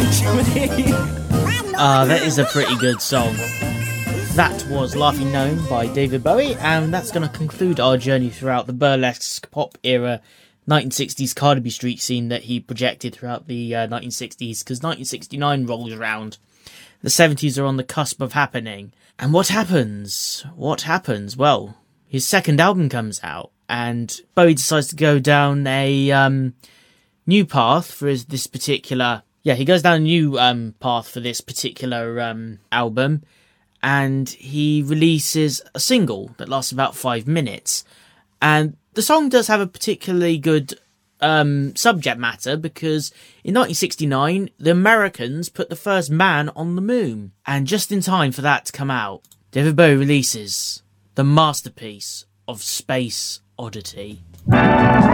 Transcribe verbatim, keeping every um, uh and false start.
actually. Ah, uh, that is a pretty good song. That was Laughing Gnome by David Bowie, and that's going to conclude our journey throughout the burlesque pop era nineteen sixties Carnaby Street scene that he projected throughout the uh, nineteen sixties, because nineteen sixty-nine rolls around. The seventies are on the cusp of happening. And what happens? What happens? Well, his second album comes out, and Bowie decides to go down a um, new path for his, this particular... Yeah, he goes down a new um, path for this particular um, album, and he releases a single that lasts about five minutes. And the song does have a particularly good um, subject matter, because in nineteen sixty-nine, the Americans put the first man on the moon. And just in time for that to come out, David Bowie releases the masterpiece of Space Oddity.